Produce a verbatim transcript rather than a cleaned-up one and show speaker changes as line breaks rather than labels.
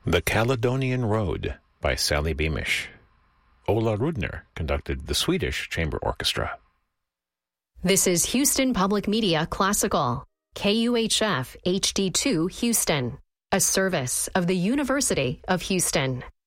The Caledonian Road by Sally Beamish. Ola Rudner conducted the Swedish Chamber Orchestra.
This is Houston Public Media Classical, K U H F H D two Houston, a service of the University of Houston.